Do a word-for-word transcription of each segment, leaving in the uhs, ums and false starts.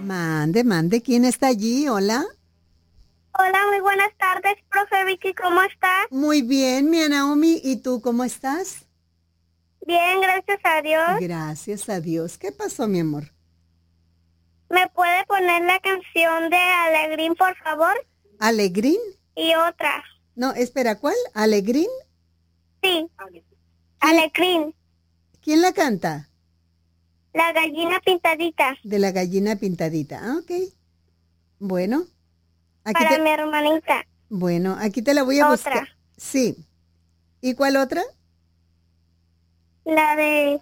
Mande, mande. ¿Quién está allí? Hola. Hola, muy buenas tardes, profe Vicky, ¿cómo está? Muy bien, mi Naomi. ¿Y tú cómo estás? Bien, gracias a Dios. Gracias a Dios. ¿Qué pasó, mi amor? ¿Me puede poner la canción de Alegrín, por favor? ¿Alegrín? Y otra. No, espera, ¿cuál? ¿Alegrín? Sí, ¿Quién, Alegrín, quién la canta? la gallina pintadita, De la gallina pintadita. Ah, ok. Bueno, aquí para te, mi hermanita. bueno, aquí te la voy a buscar. Otra, Sí. ¿Y cuál otra? la de,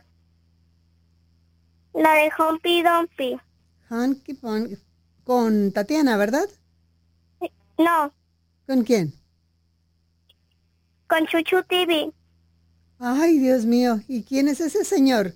la de Humpy Dumpy. Hanky Pon- Con Tatiana, ¿verdad? No, ¿Con quién? con Chuchu T V. Ay, Dios mío. ¿Y quién es ese señor?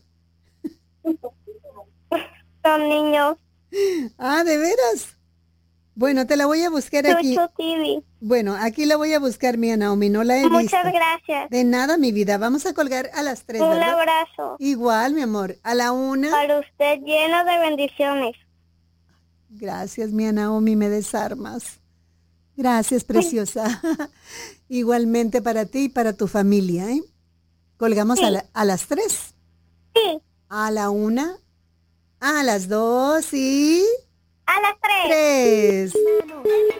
Son niños, Ah, ¿de veras? Bueno, te la voy a buscar aquí. Chuchu T V. Bueno, aquí la voy a buscar, mi Naomi. No la he Muchas visto. gracias. De nada, mi vida. Vamos a colgar a las tres, Un ¿verdad? abrazo Igual, mi amor. A la una. para usted lleno de bendiciones. Gracias, mi Naomi. Me desarmas. Gracias, preciosa. Igualmente para ti y para tu familia, ¿eh? Colgamos a, Sí, la- a las tres. sí, A la una. A las dos y a las tres. tres.